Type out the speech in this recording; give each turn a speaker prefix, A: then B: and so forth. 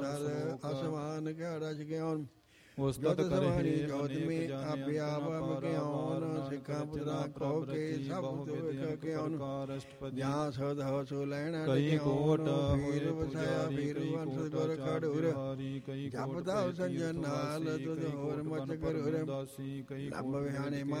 A: ਅਸਮਾਨ ਕਿਆ ਰਜ ਗਿਆਨ
B: ਉਸਤਤ
A: ਜੋਤ ਸਵਾਣੀ
B: ਕਰੇ
A: ਜੋਤ
B: ਅਨੇਕ
A: ਮੇ
B: ਜਾਣਿਆ
A: ਆਪੇ ਆਪ ਗਿਆਨ ਸਿੱਖਾਂ ਪੁੱਤਰਾ ਕੋ ਕੇ ਸਭ ਤੁਵਕ ਗਿਆਨ ਜਾਂ ਸਦ ਹੋ ਸੋ ਲੈਣਾ
B: ਕਈ ਕੋਟ
A: ਫੀਰ ਵਸਾਇਆ ਫੀਰ ਵੰਸ ਗੁਰ ਖੜੂਰ ਜਪ ਤਾ ਸੰਜਨ ਨਾਲ ਤੁਧ ਹੋਰ ਮਚ ਕਰੂਰ
B: ਦਾਸੀ ਕਈ
A: ਲੰਬ ਵਿਹਾਣੇ